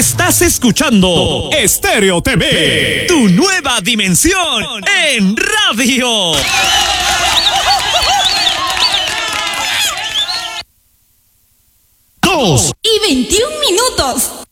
Estás escuchando Estéreo TV, tu nueva dimensión en radio. 2:21 minutos.